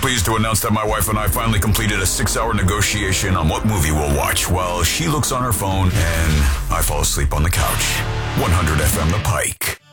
Pleased to announce that my wife and I finally completed a 6-hour negotiation on what movie we'll watch while she looks on her phone and I fall asleep on the couch. 100 FM The Pike.